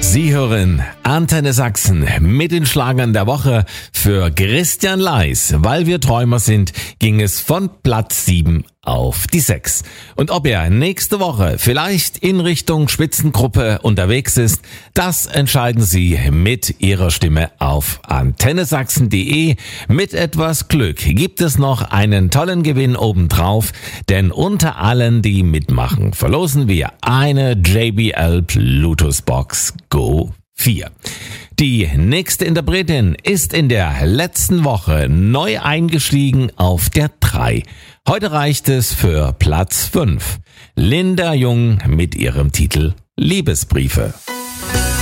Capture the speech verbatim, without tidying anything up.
Sie hören Antenne Sachsen mit den Schlagern der Woche. Für Christian Leis, weil wir Träumer sind, ging es von Platz sieben auf die sechs. Und ob er nächste Woche vielleicht in Richtung Spitzengruppe unterwegs ist, das entscheiden Sie mit Ihrer Stimme auf antenne sachsen punkt de. Mit etwas Glück gibt es noch einen tollen Gewinn obendrauf, denn unter allen, die mitmachen, verlosen wir eine J B L Bluetooth Box Go vier. Die nächste Interpretin ist in der letzten Woche neu eingestiegen auf der drei. Heute reicht es für Platz fünf. Linda Jung mit ihrem Titel Liebesbriefe.